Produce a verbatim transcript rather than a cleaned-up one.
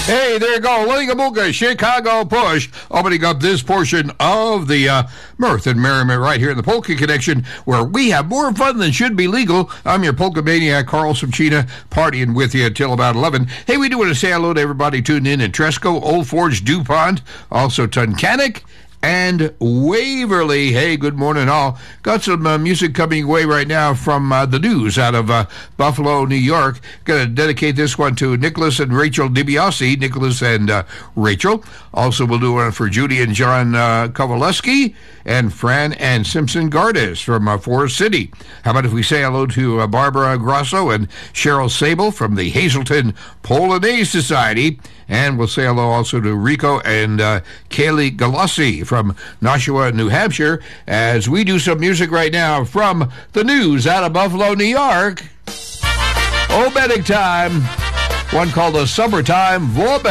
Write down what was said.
Hey, there you go. Lingabuga, Chicago Push, opening up this portion of the uh, mirth and merriment right here in the Polka Connection, where we have more fun than should be legal. I'm your polka maniac, Carl Sumchina, partying with you until about eleven. Hey, we do want to say hello to everybody tuning in in Tresco, Old Forge, DuPont, also Tunkhannock, and Waverly. Hey, good morning, all. Got some uh, music coming away right now from uh, the news out of uh, Buffalo, New York. Going to dedicate this one to Nicholas and Rachel DiBiase. Nicholas and uh, Rachel. Also, we'll do one for Judy and John uh, Kowaleski and Fran and Simpson Gardes from uh, Forest City. How about if we say hello to uh, Barbara Grosso and Cheryl Sable from the Hazelton Polonaise Society. And we'll say hello also to Rico and uh, Kaylee Galassi from Nashua, New Hampshire, as we do some music right now from the news out of Buffalo, New York. Obetic time. One called the Summertime Vorbeck.